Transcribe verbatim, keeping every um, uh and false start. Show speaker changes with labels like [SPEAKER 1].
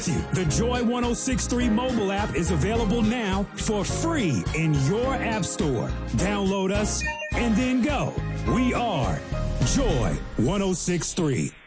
[SPEAKER 1] The Joy ten sixty-three mobile app is available now for free in your app store. Download us and then go. We are Joy ten sixty-three.